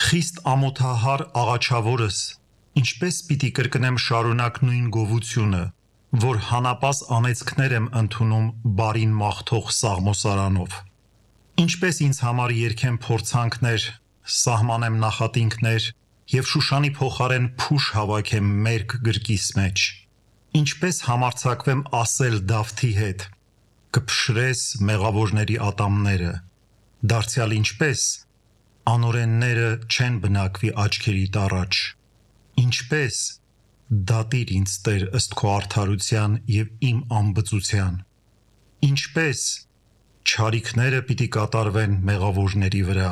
Խիստ ամոթահար աղաչավորս, ինչպես պիտի կրկնեմ շարունակ նույն գովությունը, որ հանապազ անեծքներ եմ ընդունում բարին մաղթող Սաղմոսարանով։ Ինչպես ինձ համար երգեմ փորձանքներ, սահմանեմ նախատինքներ և Շուշանի փոխարեն փուշ հավաքեմ մերկ գրկիս մեջ։ Ինչպես համարձակվեմ ասել Դավթի հետ. կփշրես մեղավորների ատամները, դարձյալ ինչպես անօրենները չեն բնակվի աչքերիդ առաջ։ Ինչպես դատիր ինձ Տեր ըստ քո արդարության և իմ անբծության։ Ինչպես չարիքները պիտի կատարվեն մեղավորների վրա։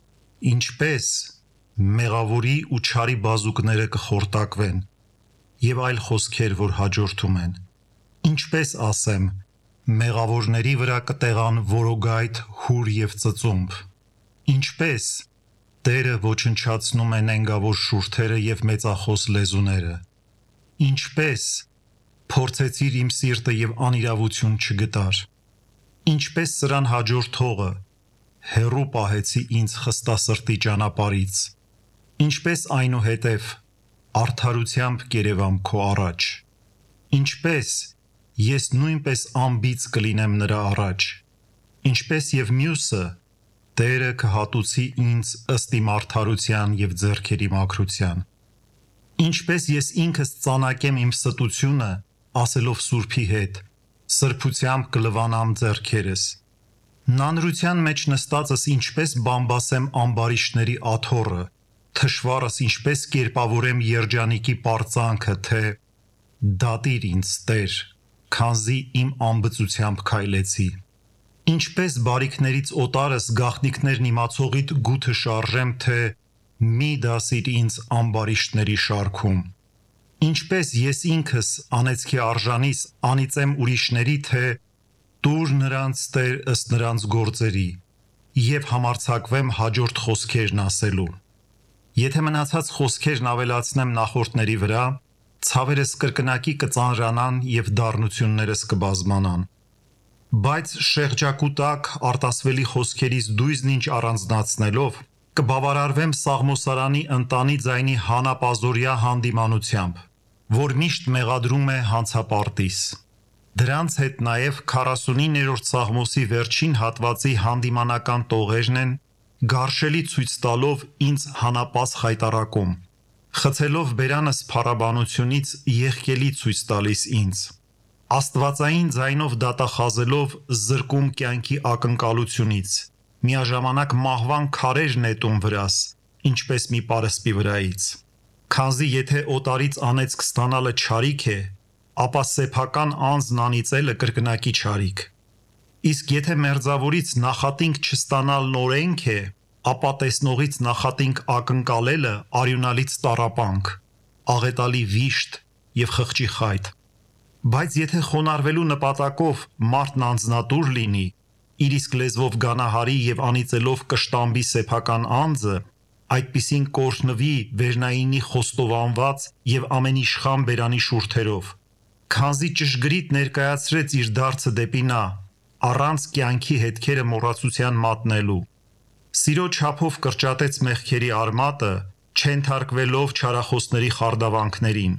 Ինչպես մեղավորի ու չարի բազուկները կխորտակվեն, և այլ խոսքեր, որ հաջորդում են։ Ինչպես ասեմ, մեղավորների վրա կտեղան որոգայթ, հուր և ծծումբ։ Ինչպես Տերը ոչնչացնում է նենգավոր շուրթերը և մեծախոս լեզուները։ Ինչպես փորձեցիր իմ սիրտը և անիրավություն չգտար։ Ինչպես սրան հաջորդողը հեռու պահեցի ինձ խստասրտի ճանապարհից։ Ինչպես այնուհետև արդարությամբ կերևամ քո առաջ։ Ինչպես ես նույնպես անբիծ կլինեմ նրա առաջ։ Ինչպես և մյուսը, Տերը կհատուցի ինձ ըստ իմ արդարության և ձեռքերի մաքրության։ Ինչպես ես ինքս ծանակեմ իմ ստությունը, ասելով Սուրբի հետ. սրբությամբ կլվանամ ձեռքերս։ Նանրության մեջ նստածս ինչպես բամբասեմ ամբարիշտների աթոռը, թշվառս ինչպես կերպավորեմ երջանիկի պարծանքը, թե դատիր ինձ Տեր, քանզի իմ անբծությամբ քայլեցի։ Ինչպես բարիքներից օտարս գաղտնիքներն իմացողիդ գութը շարժեմ, թե մի դասիր ինձ ամբարիշտների շարքում։ Ինչպես ես ինքս անեծքի արժանիս անիծեմ ուրիշների, թե տուր նրանց Տեր ըստ նրանց գործերի, և համարձակվեմ հաջորդ խոսքերն ասելու։ Եթե մնացած խոսքերն ավելացնեմ նախորդների վրա, ցավերս կրկնակի կծանրանան և դառնություններս կբազմանան։ Բայց շեղջակուտակ արտասվելի խոսքերիս դույզն ինչ առանձնացնելով, կբավարարվեմ Սաղմոսարանի ընտանի ձայնի հանապազօրյա հանդիմանությամբ, որ միշտ մեղադրում է հանցապարտիս։ Դրանց հետ նաև 49-րդ Սաղմոսի վերջին հատվածի հանդիմանական տողերն են, գարշելի ցույց տալով ինձ հանապազ խայտառակում, խցելով բերանս փառաբանությունից եղկելի ցույց տալիս ինձ, աստվածային ձայնով դատախազելով զրկում կյանքի ակնկալությունից, միաժամանակ մահվան քարեր նետում վրաս, ինչպես մի պարսպի վրայից։ Քանզի եթե օտարից անեծք ստանալը չարիք է, ապա սեփական անձն անիծելը կրկնակի չարիք։ Իսկ եթե մերձավորից նախատինք չստանալն օրենք է, ապա տեսնողից նախատինք ակնկալելը արյունալից տառապանք, աղետալի վիշտ և խղճի խայտ։ Բայց եթե խոնարհվելու նպատակով մարդն անձնատուր լինի, իր իսկ լեզվով գանահարի և անիծելով կշտամբի սեփական անձը, այդպիսին կօրհնվի վերնայինի խոստովանված և ամենիշխան բերանի շուրթերով, քանզի ճշգրիտ ներկայացրեց իր դարձը դեպի նա, առանց կյանքի հետքերը մոռացության մատնելու։ Սիրո չափով կրճատեց մեղքերի արմատը, չենթարկվելով չարախոսների խարդավանքներին,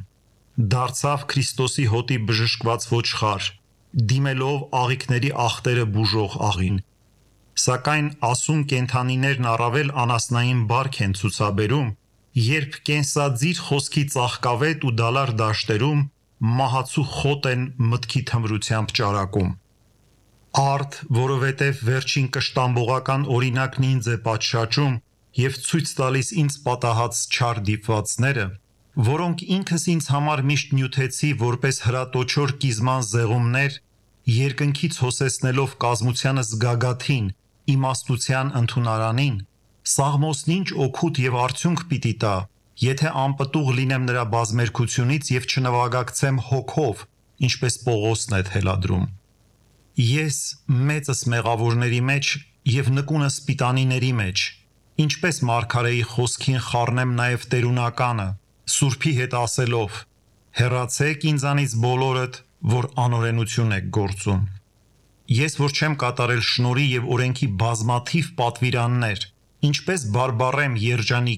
դարձավ Քրիստոսի հոտի բժշկված ոչխար, դիմելով աղիքների աղտերը բուժող աղին։ Սակայն ասուն կենդանիներն առավել անասնային բարք են ցուցաբերում, երբ կենսաձիր խոսքի ծաղկավետ ու դալար դաշտերում մահացու խոտ են մտքի թմրությամբ ճարակում։ Արդ, որովհետև վերջին կշտամբողական օրինակն ինձ է պատշաճում և ցույց տալիս ինձ պատահած չար դիպվածները, որոնք ինքս ինձ համար միշտ նյութեցի որպես հրատոչոր կիզման զեղումներ, երկնքից հոսեցնելով կազմությանս գագաթին, իմաստության ընդունարանին, Սաղմոսն ինչ օգուտ և արդյունք պիտի տա, եթե անպտուղ լինեմ նրա բազմերգությունից և չնվագակցեմ հոգով, ինչպես Պողոսն է թելադրում։ Ես մեծս մեղավորների մեջ և նկունս պիտանիների մեջ, ինչպես մարգարեի խոսքին խառնեմ նաև տերունականը, Սուրբի հետ ասելով. հեռացեք ինձանից բոլորդ, որ անօրենություն եք գործում։ Ես որ չեմ կատարել շնորհի և օրենքի բազմաթիվ պատվիրաններ, ինչպես բարբառեմ երջանիկ